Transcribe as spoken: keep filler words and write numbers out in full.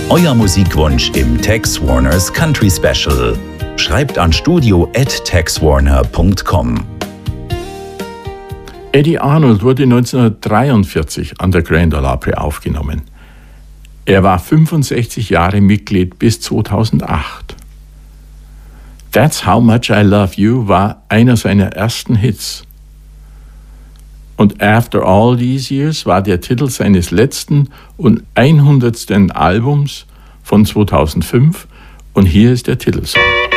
Euer Musikwunsch im Tex Warners Country Special. Schreibt an studio at tex warner punkt com. Eddie Arnold wurde neunzehnhundertdreiundvierzig an der Grand Ole Opry aufgenommen. Er war fünfundsechzig Jahre Mitglied bis zweitausendacht. That's How Much I Love You war einer seiner ersten Hits. Und After All These Years war der Titel seines letzten und hundertsten Albums von zweitausendfünf. Und hier ist der Titelsong.